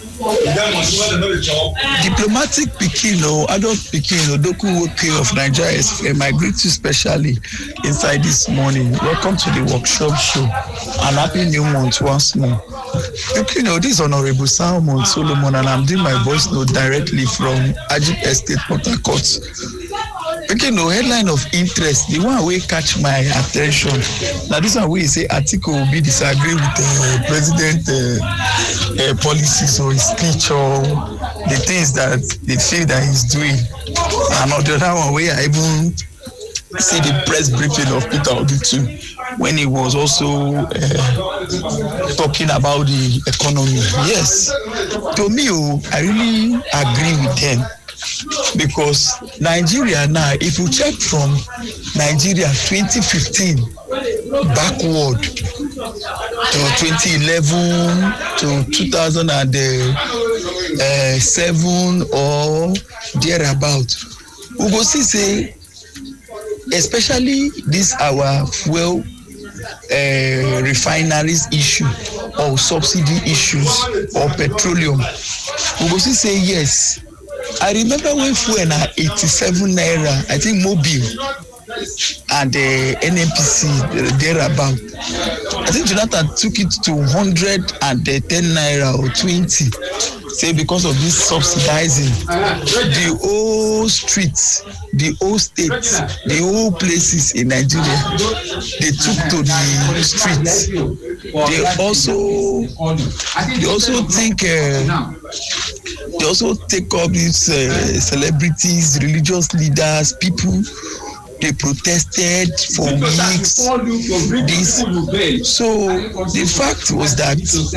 Diplomatic Pikin or adult Pikin Odoku Woke of Nigeria FM, I greet you specially inside this morning. Welcome to the workshop show and happy new month once more. This is Honorable Salmon Solomon and I'm doing my voice note directly from Ajib Estate, Port Harcourt. Headline of interest, the one wey catch my attention. Now this one wey say Atiku will be disagree with the president policies or his speech or the things that they feel that he's doing. And the other one wey I even see the press briefing of Peter Obi too, when he was also talking about the economy. Yes, to me, I really agree with them. Because Nigeria now, if you check from Nigeria 2015 backward to 2011 to 2007 or thereabout, we go see say, especially this our fuel refineries issue or subsidy issues or petroleum, we go see say yes. I remember when fuel na 87 naira, I think Mobile and the NNPC thereabout. I think Jonathan took it to 110 naira or 20. Say because of this subsidizing, the whole streets, the whole states, the whole places in Nigeria, they took to the streets. They also take up these celebrities, religious leaders, people. They protested for weeks. So the fact was that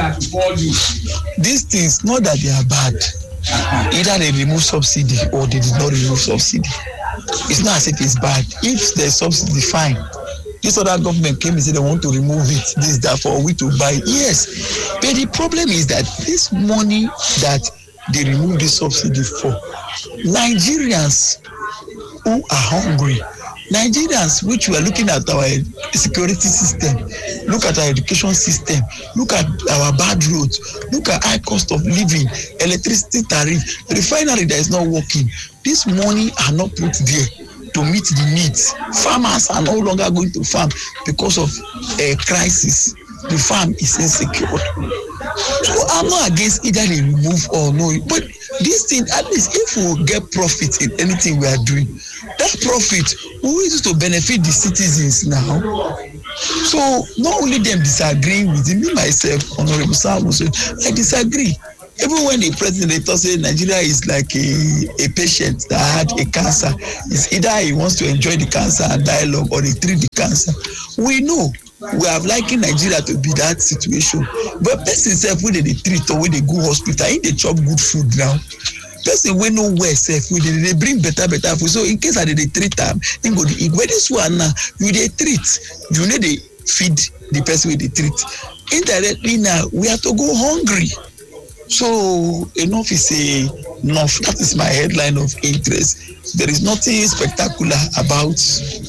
these things, not that they are bad, either they remove subsidy or they did not remove subsidy. It's not as if it's bad. If there's subsidy, fine. This other government came and said they want to remove it, this, that, for we to buy. Yes, but the problem is that this money that they remove the subsidy for, Nigerians who are hungry, Nigerians which were looking at our security system, look at our education system, look at our bad roads, look at high cost of living, electricity tariff, refinery that is not working. This money are not put there to meet the needs. Farmers are no longer going to farm because of a crisis. The farm is insecure. So I'm not against either they remove or no, but this thing, at least if we get profit in anything we are doing, that profit will use to benefit the citizens now. So not only them disagreeing with me, myself, Honorable Sam, I disagree. Even when the president said Nigeria is like a patient that had a cancer, it's either he wants to enjoy the cancer and dialogue or they treat the cancer. We know. We have likened Nigeria to be that situation. But person self when they treat or when they go hospital, if they chop good food now, person we know where self when they bring better food. So in case I they treat them, they go to eat. Where this one now, you they treat, you know they feed the person with the treat. Indirectly now, we have to go hungry. So enough is enough. That is my headline of interest. There is nothing spectacular about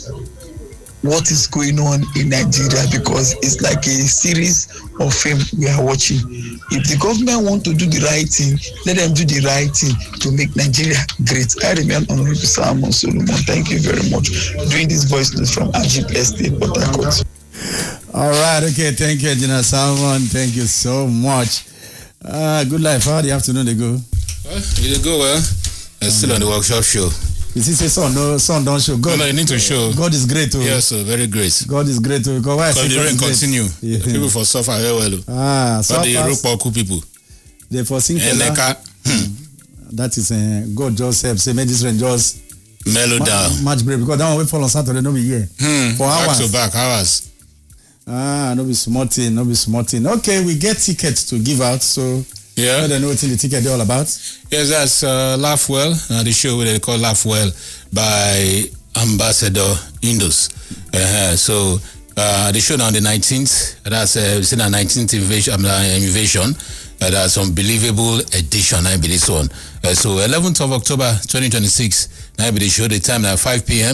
what is going on in Nigeria because it's like a series of film we are watching. If the government want to do the right thing, let them do the right thing to make Nigeria great. I remain Honorable Salmon Solomon. Thank you very much. Doing this voice note from Ajib Estate, Port Harcourt. All right, okay. Thank you, General Salmon. Thank you so much. Good life. How the afternoon they go? Well, you go well. I'm still on the workshop show. You see, say son don't show. God, no, you need to show. God is great too. Yes, sir, very great. God is great too. Because the rain continue. Yeah. People for suffer very well. But the Europe people. They for sing that is God just help. Say, make this rain just mellow down. Much break because that one we fall on Saturday, no be here. For hours. Back to back hours. No be smarting. Okay, we get tickets to give out, so yeah. I don't know what the ticket they're all about. Yes, that's Laugh Well, the show they call Laugh Well by Ambassador Indus. So the show on the 19th, that's the 19th invasion. That's unbelievable edition, I believe this one. So 11th of October 2026, I believe the show, the time at 5 p.m.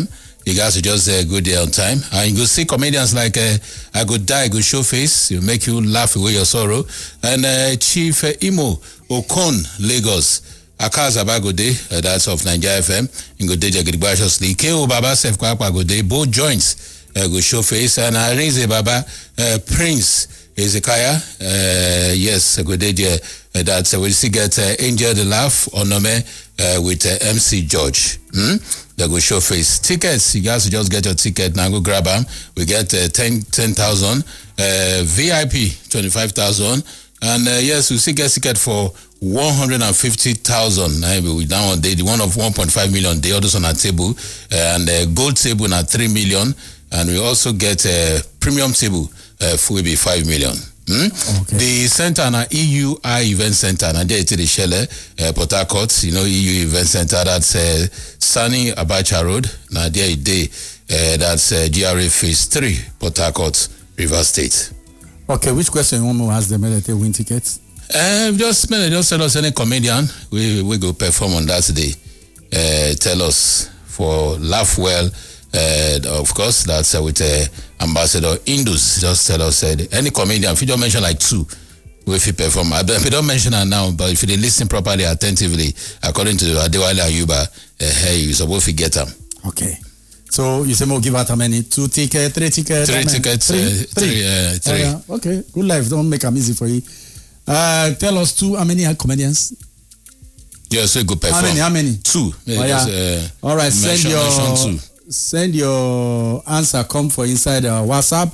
You guys will just go there on time. And you go see comedians like I Go Die, Go Show Face, you make you laugh away your sorrow. And Chief Imo Okon, Lagos. Akaza Bagode, that's of Nigeria FM. In Go Deja Gribashiously. K.O. Baba Sef Kwapa Gode, both joints Go Show Face. And Arinze Baba, Prince Ezekiah, yes, Go Deja. That's we still get Angel the Laugh Onome with MC George. They go show face. Tickets, you guys just get your ticket now. Go grab them. We get 10,000, VIP 25,000, and yes, we still get ticket for 150,000. We now on the one of 1.5 million. The others on our table, and gold table na 3 million, and we also get a premium table for will be 5 million. Okay. The center na EUI Event Center na there it the Shelle Port Harcourt, EU Event Center, that's Sani Abacha Road, na there it day, that's GRA Phase 3 Port Harcourt, Rivers State. Okay, which question you want to ask them that they win tickets? Just tell us any comedian we go perform on that day. Tell us for Laugh Well. Of course, that's with Ambassador Indus. Just tell us any comedian. If you don't mention like 2, if you perform, if you don't mention it now, but if you listen properly, attentively, according to Adewale Ayuba, you're supposed to get them. Okay. So you say we'll give out how many? 2 tickets, 3 tickets? 3 tickets. 3. Yeah. Okay. Good life. Don't make them easy for you. Tell us 2. How many comedians? Yeah, so good perform. How many? 2. All right. Send your answer. Come for inside WhatsApp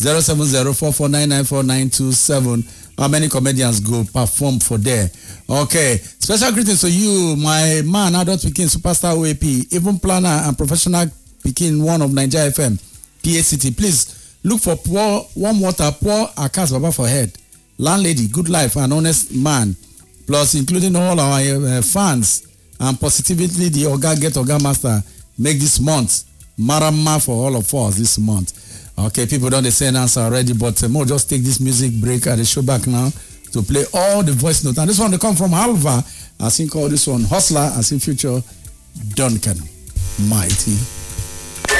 07044994927. How many comedians go perform for there? Okay. Special greetings to you, my man, adult Pekin superstar OAP, even planner and professional Pekin, one of Nigeria FM, PACT. Please look for warm water, pour Akas Baba for head. Landlady, good life, and honest man. Plus, including all our fans and positively the Oga Get Oga Master. Make this month marama for all of us this month. Okay, people don't say an answer already, but more just take this music break at the show back now to play all the voice notes. And this one they come from Alva. I think call this one Hustler. I think Future Duncan Mighty.